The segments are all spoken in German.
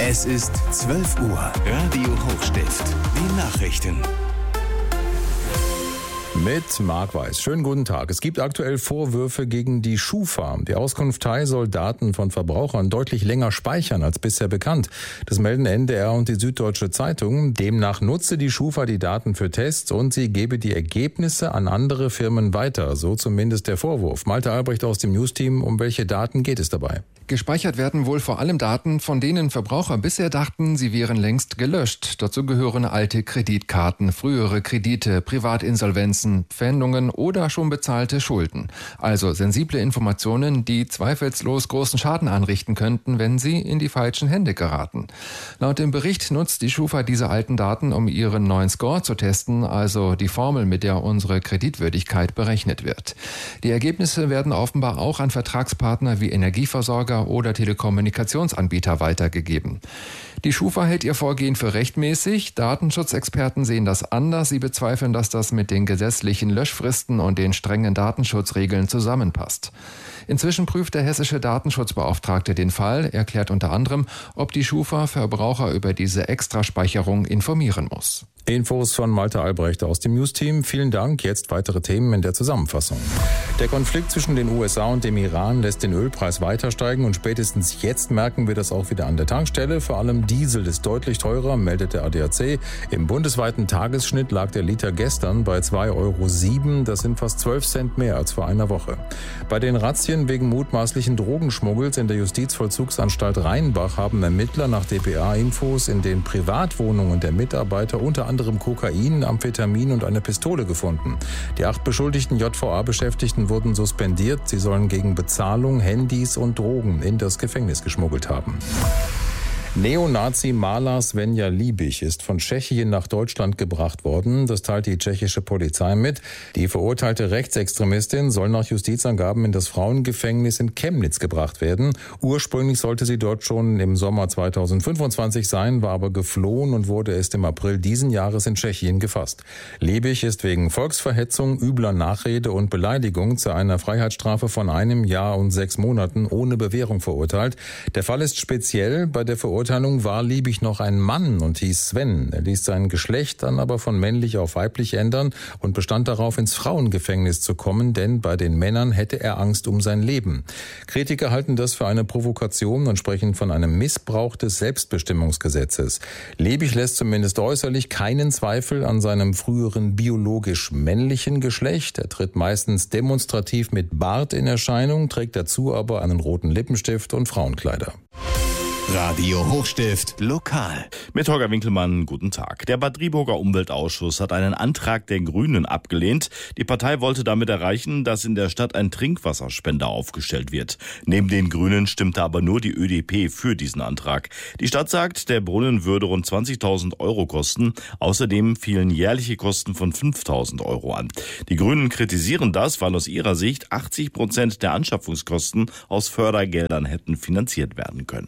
Es ist 12 Uhr. Radio Hochstift. Die Nachrichten. Mit Marc Weiß. Schönen guten Tag. Es gibt aktuell Vorwürfe gegen die Schufa. Die Auskunftei soll Daten von Verbrauchern deutlich länger speichern als bisher bekannt. Das melden NDR und die Süddeutsche Zeitung. Demnach nutze die Schufa die Daten für Tests und sie gebe die Ergebnisse an andere Firmen weiter. So zumindest der Vorwurf. Malte Albrecht aus dem Newsteam. Um welche Daten geht es dabei? Gespeichert werden wohl vor allem Daten, von denen Verbraucher bisher dachten, sie wären längst gelöscht. Dazu gehören alte Kreditkarten, frühere Kredite, Privatinsolvenzen, Pfändungen oder schon bezahlte Schulden. Also sensible Informationen, die zweifellos großen Schaden anrichten könnten, wenn sie in die falschen Hände geraten. Laut dem Bericht nutzt die Schufa diese alten Daten, um ihren neuen Score zu testen, also die Formel, mit der unsere Kreditwürdigkeit berechnet wird. Die Ergebnisse werden offenbar auch an Vertragspartner wie Energieversorger oder Telekommunikationsanbieter weitergegeben. Die Schufa hält ihr Vorgehen für rechtmäßig. Datenschutzexperten sehen das anders. Sie bezweifeln, dass das mit den gesetzlichen Löschfristen und den strengen Datenschutzregeln zusammenpasst. Inzwischen prüft der hessische Datenschutzbeauftragte den Fall, erklärt unter anderem, ob die Schufa Verbraucher über diese Extraspeicherung informieren muss. Infos von Malte Albrecht aus dem Newsteam. Vielen Dank. Jetzt weitere Themen in der Zusammenfassung. Der Konflikt zwischen den USA und dem Iran lässt den Ölpreis weiter steigen und spätestens jetzt merken wir das auch wieder an der Tankstelle. Vor allem Diesel ist deutlich teurer, meldet der ADAC. Im bundesweiten Tagesschnitt lag der Liter gestern bei 2,07 €. Das sind fast 12 Cent mehr als vor einer Woche. Bei den Razzien wegen mutmaßlichen Drogenschmuggels in der Justizvollzugsanstalt Rheinbach haben Ermittler nach dpa-Infos in den Privatwohnungen der Mitarbeiter unter anderem Kokain, Amphetamin und eine Pistole gefunden. Die 8 beschuldigten JVA-Beschäftigten wurden suspendiert. Sie sollen gegen Bezahlung Handys und Drogen in das Gefängnis geschmuggelt haben. Neonazi-Maler Svenja Liebig ist von Tschechien nach Deutschland gebracht worden. Das teilt die tschechische Polizei mit. Die verurteilte Rechtsextremistin soll nach Justizangaben in das Frauengefängnis in Chemnitz gebracht werden. Ursprünglich sollte sie dort schon im Sommer 2025 sein, war aber geflohen und wurde erst im April diesen Jahres in Tschechien gefasst. Liebig ist wegen Volksverhetzung, übler Nachrede und Beleidigung zu einer Freiheitsstrafe von 1 Jahr und 6 Monaten ohne Bewährung verurteilt. Der Fall ist speziell. Bei der Verurteilung war Liebig noch ein Mann und hieß Sven. Er ließ sein Geschlecht dann aber von männlich auf weiblich ändern und bestand darauf, ins Frauengefängnis zu kommen, denn bei den Männern hätte er Angst um sein Leben. Kritiker halten das für eine Provokation und sprechen von einem Missbrauch des Selbstbestimmungsgesetzes. Liebig lässt zumindest äußerlich keinen Zweifel an seinem früheren biologisch männlichen Geschlecht. Er tritt meistens demonstrativ mit Bart in Erscheinung, trägt dazu aber einen roten Lippenstift und Frauenkleider. Radio Hochstift lokal. Mit Holger Winkelmann, guten Tag. Der Bad Driburger Umweltausschuss hat einen Antrag der Grünen abgelehnt. Die Partei wollte damit erreichen, dass in der Stadt ein Trinkwasserspender aufgestellt wird. Neben den Grünen stimmte aber nur die ÖDP für diesen Antrag. Die Stadt sagt, der Brunnen würde rund 20.000 € kosten. Außerdem fielen jährliche Kosten von 5.000 € an. Die Grünen kritisieren das, weil aus ihrer Sicht 80% der Anschaffungskosten aus Fördergeldern hätten finanziert werden können.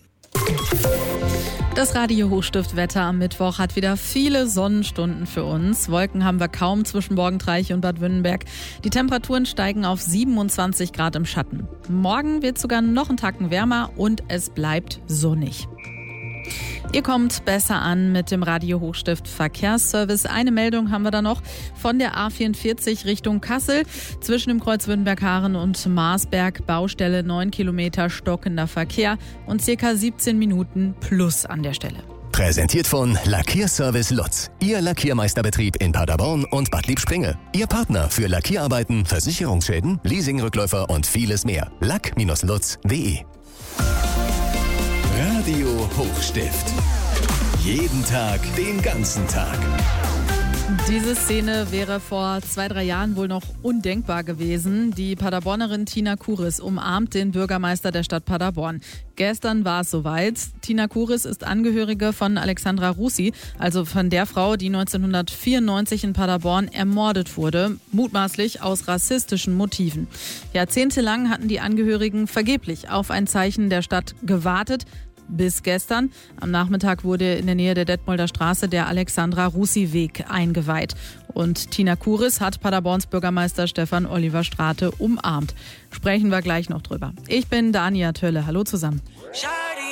Das Radio Hochstift-Wetter am Mittwoch hat wieder viele Sonnenstunden für uns. Wolken haben wir kaum zwischen Borgentreich und Bad Wünnenberg. Die Temperaturen steigen auf 27 Grad im Schatten. Morgen wird sogar noch einen Tacken wärmer und es bleibt sonnig. Ihr kommt besser an mit dem Radio Hochstift Verkehrsservice. Eine Meldung haben wir da noch von der A44 Richtung Kassel. Zwischen dem Kreuz Wünnberg-Haaren und Marsberg Baustelle 9 Kilometer stockender Verkehr und ca. 17 Minuten plus an der Stelle. Präsentiert von Lackierservice Lutz. Ihr Lackiermeisterbetrieb in Paderborn und Bad Liebspringe. Ihr Partner für Lackierarbeiten, Versicherungsschäden, Leasingrückläufer und vieles mehr. lack-lutz.de. Radio Hochstift. Jeden Tag, den ganzen Tag. Diese Szene wäre vor 2-3 Jahren wohl noch undenkbar gewesen. Die Paderbornerin Tina Kuris umarmt den Bürgermeister der Stadt Paderborn. Gestern war es soweit. Tina Kuris ist Angehörige von Alexandra Russi, also von der Frau, die 1994 in Paderborn ermordet wurde, mutmaßlich aus rassistischen Motiven. Jahrzehntelang hatten die Angehörigen vergeblich auf ein Zeichen der Stadt gewartet. Bis gestern. Am Nachmittag wurde in der Nähe der Detmolder Straße der Alexandra-Russi-Weg eingeweiht. Und Tina Kuris hat Paderborns Bürgermeister Stefan Oliver Strate umarmt. Sprechen wir gleich noch drüber. Ich bin Dania Tölle. Hallo zusammen.